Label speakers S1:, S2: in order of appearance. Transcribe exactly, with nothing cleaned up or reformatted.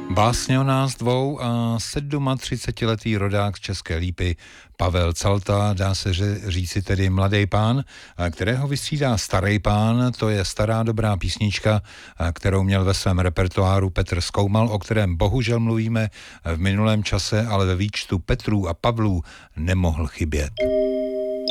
S1: Básně o nás dvou a sedmadvacetiletý rodák z České Lípy Pavel Calta, dá se říci tedy mladý pán, kterého vystřídá starý pán, to je stará dobrá písnička, kterou měl ve svém repertoáru Petr Zkoumal, o kterém bohužel mluvíme v minulém čase, ale ve výčtu Petrů a Pavlů nemohl chybět.